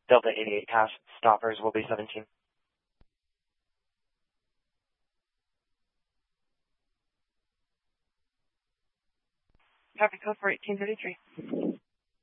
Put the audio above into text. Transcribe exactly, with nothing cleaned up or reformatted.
Delta eighty-eight pass stoppers will be seventeen. Copy, code for eighteen thirty-three.